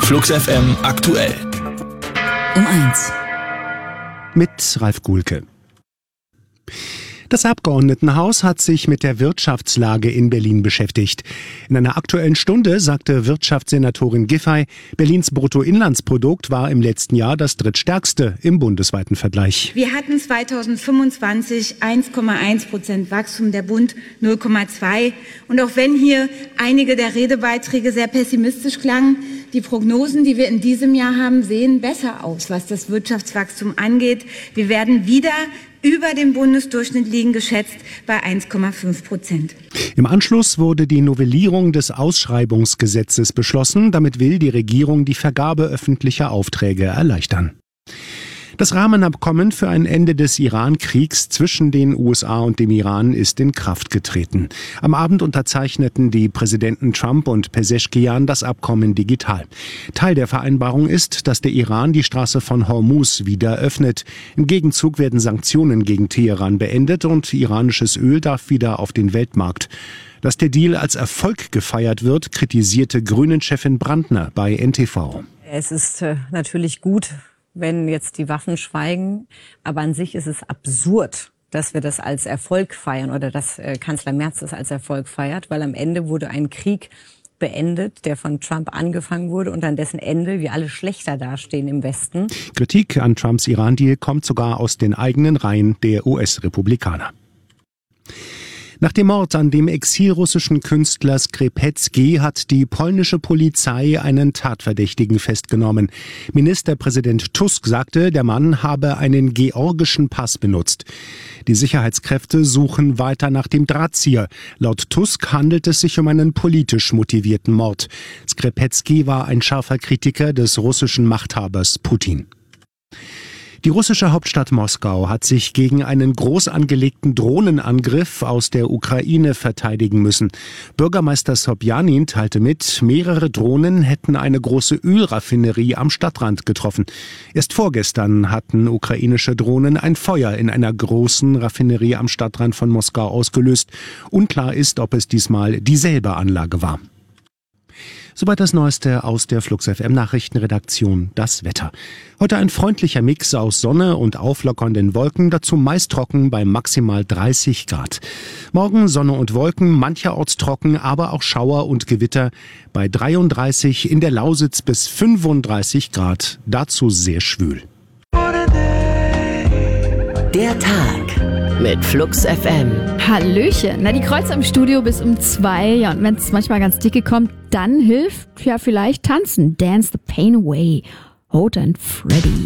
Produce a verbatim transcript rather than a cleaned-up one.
Flux F M aktuell. Um eins. Mit Ralf Guhlke. Das Abgeordnetenhaus hat sich mit der Wirtschaftslage in Berlin beschäftigt. In einer Aktuellen Stunde sagte Wirtschaftssenatorin Giffey, Berlins Bruttoinlandsprodukt war im letzten Jahr das drittstärkste im bundesweiten Vergleich. Wir hatten zweitausendfünfundzwanzig eins Komma eins Prozent Wachstum, der Bund null Komma zwei. Und auch wenn hier einige der Redebeiträge sehr pessimistisch klangen, die Prognosen, die wir in diesem Jahr haben, sehen besser aus, was das Wirtschaftswachstum angeht. Wir werden wieder über dem Bundesdurchschnitt liegen, geschätzt bei eins Komma fünf Prozent. Im Anschluss wurde die Novellierung des Ausschreibungsgesetzes beschlossen. Damit will die Regierung die Vergabe öffentlicher Aufträge erleichtern. Das Rahmenabkommen für ein Ende des Iran-Kriegs zwischen den U S A und dem Iran ist in Kraft getreten. Am Abend unterzeichneten die Präsidenten Trump und Pezeshkian das Abkommen digital. Teil der Vereinbarung ist, dass der Iran die Straße von Hormuz wieder öffnet. Im Gegenzug werden Sanktionen gegen Teheran beendet und iranisches Öl darf wieder auf den Weltmarkt. Dass der Deal als Erfolg gefeiert wird, kritisierte Grünen-Chefin Brandner bei N T V. Es ist äh, natürlich gut, wenn jetzt die Waffen schweigen. Aber an sich ist es absurd, dass wir das als Erfolg feiern oder dass äh, Kanzler Merz das als Erfolg feiert, weil am Ende wurde ein Krieg beendet, der von Trump angefangen wurde und an dessen Ende wir alle schlechter dastehen im Westen. Kritik an Trumps Iran-Deal kommt sogar aus den eigenen Reihen der U S-Republikaner. Nach dem Mord an dem exilrussischen Künstler Skrzepecki hat die polnische Polizei einen Tatverdächtigen festgenommen. Ministerpräsident Tusk sagte, der Mann habe einen georgischen Pass benutzt. Die Sicherheitskräfte suchen weiter nach dem Drahtzieher. Laut Tusk handelt es sich um einen politisch motivierten Mord. Skrzepecki war ein scharfer Kritiker des russischen Machthabers Putin. Die russische Hauptstadt Moskau hat sich gegen einen groß angelegten Drohnenangriff aus der Ukraine verteidigen müssen. Bürgermeister Sobjanin teilte mit, mehrere Drohnen hätten eine große Ölraffinerie am Stadtrand getroffen. Erst vorgestern hatten ukrainische Drohnen ein Feuer in einer großen Raffinerie am Stadtrand von Moskau ausgelöst. Unklar ist, ob es diesmal dieselbe Anlage war. Soweit das Neueste aus der Flux F M Nachrichtenredaktion. Das Wetter. Heute ein freundlicher Mix aus Sonne und auflockernden Wolken, dazu meist trocken bei maximal dreißig Grad. Morgen Sonne und Wolken, mancherorts trocken, aber auch Schauer und Gewitter bei dreiunddreißig, in der Lausitz bis fünfunddreißig Grad, dazu sehr schwül. Der Tag mit Flux F M. Hallöchen. Na, die Kreuze im Studio bis um zwei. Ja, und wenn es manchmal ganz dicke kommt, dann hilft ja vielleicht tanzen. Dance the pain away. Holt and Freddy.